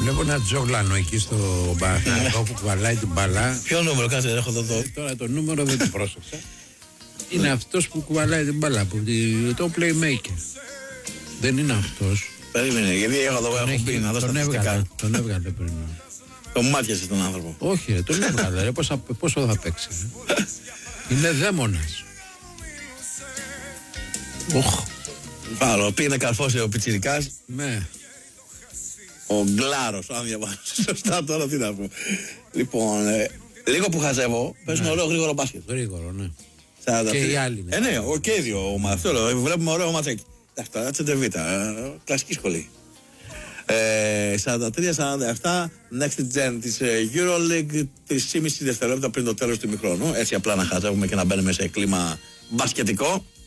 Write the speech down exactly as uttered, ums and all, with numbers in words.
Βλέπω ένα Τζογλάνο εκεί στο Παναθηναϊκό που κουβαλάει την μπάλα. Ποιο νούμερο, κάτσε, έχω το δω. Τώρα το νούμερο δεν το πρόσεξα. Είναι αυτός που κουβαλάει την μπάλα, που, το playmaker. Δεν είναι αυτός. Περίμενε, γιατί έχω εδώ, έχω πει να δω στατιστικά. Τον έβγαλε πριν. Τον μάτιασε τον άνθρωπο. Όχι, ρε, τον έβγαλε. Ρε, πόσο, πόσο θα παίξει. Ρε. Είναι δαίμονας. Οχ. Άλλο, πήγαινε καρφώσει ο πιτσιρικάς. Ναι. Ο Γκλάρος, αν διαβάσω σωστά τώρα, τι να πω. Λοιπόν, ε, λίγο που χαζεύω, παίζουν ναι. ωραίο γρήγορο μπάσκετ. Γρήγορο, ναι. σαράντα τρία. Και οι άλλοι. Ναι. Ε, ναι, ο, και οι δύο ομάδες. Αυτό λέω, βλέπουμε ωραίο ματσάκι. Εντάξει, τώρα τσεντεβίτα, ε, κλασική σχολή. Ε, σαράντα τρία σαράντα επτά, next gen της ε, EuroLeague, τρία και μισό δευτερόλεπτα πριν το τέλος του ημιχρόνου. Έτσι απλά να χαζεύουμε και να μπαίνουμε σε κλίμα μπασκετικό.